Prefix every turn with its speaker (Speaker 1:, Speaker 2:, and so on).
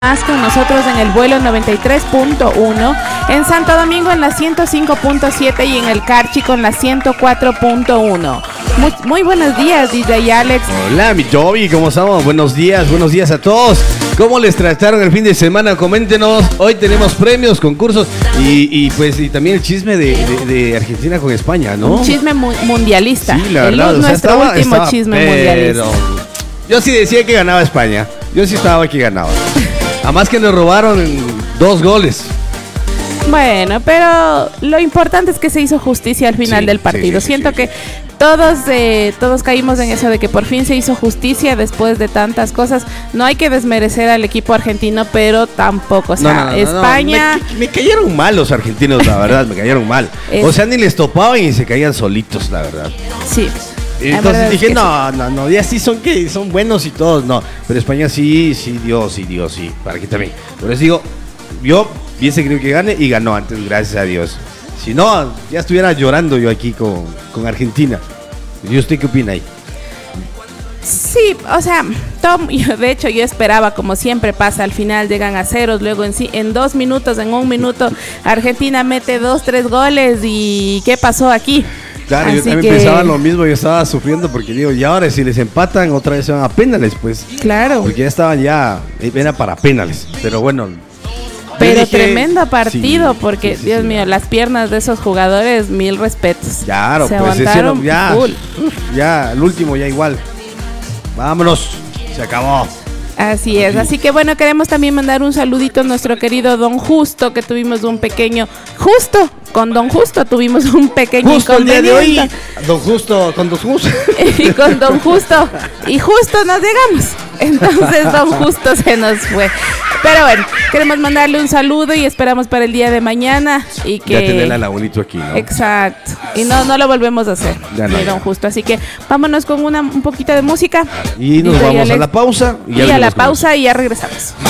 Speaker 1: Más con nosotros en el vuelo 93.1, en Santo Domingo en la 105.7 y en el Carchi con la 104.1. Muy buenos días, DJ Alex.
Speaker 2: Hola, mi Joby, ¿cómo estamos? Buenos días a todos. ¿Cómo les trataron el fin de semana? Coméntenos. Hoy tenemos premios, concursos y también el chisme de Argentina con España, ¿no?
Speaker 1: Un chisme mundialista.
Speaker 2: Sí, la verdad.
Speaker 1: Nuestro último chisme mundialista.
Speaker 2: Yo sí decía que ganaba España. Yo sí estaba que ganaba. Además que nos robaron 2 goles.
Speaker 1: Bueno, pero lo importante es que se hizo justicia al final del partido. Siento que todos caímos en eso de que por fin se hizo justicia después de tantas cosas. No hay que desmerecer al equipo argentino, pero tampoco. O sea, España...
Speaker 2: Me cayeron mal los argentinos, la verdad, me cayeron mal. O sea, ni les topaban y se caían solitos, la verdad.
Speaker 1: Sí.
Speaker 2: Entonces dije, no, ya sí son buenos y todos, no. Pero España sí, Dios, para que también. Por eso digo, yo pienso creo que gane y ganó antes, gracias a Dios. Si no, ya estuviera llorando yo aquí con Argentina. ¿Y usted qué opina ahí?
Speaker 1: Sí, o sea, de hecho yo esperaba, como siempre pasa, al final llegan a ceros, luego en 2 minutos, en 1 minuto, Argentina mete 2-3 goles y ¿qué pasó aquí?
Speaker 2: Claro, así yo también pensaba lo mismo, yo estaba sufriendo porque digo, y ahora si les empatan otra vez se van a penales, pues.
Speaker 1: Claro.
Speaker 2: Porque ya estaban era para penales, pero bueno.
Speaker 1: Pero tremendo partido, porque Dios mío, las piernas de esos jugadores, 1000 respetos.
Speaker 2: Claro,
Speaker 1: se
Speaker 2: pues
Speaker 1: aguantaron full.
Speaker 2: Ya, el último ya igual. Vámonos, se acabó.
Speaker 1: Así es, así que bueno, queremos también mandar un saludito a nuestro querido Don Justo, que tuvimos un pequeño... Con Don Justo tuvimos un pequeño inconveniente.
Speaker 2: El día de hoy, Don Justo, con Don Justo.
Speaker 1: Y con Don Justo, y justo nos llegamos. Entonces Don Justo se nos fue. Pero bueno, queremos mandarle un saludo y esperamos para el día de mañana. Y que...
Speaker 2: Ya tener al abuelito aquí, ¿no?
Speaker 1: Exacto. Y no lo volvemos a hacer, Don Justo. Así que vámonos con un poquito de música.
Speaker 2: Y nos vamos a la pausa.
Speaker 1: Y a la pausa y ya regresamos.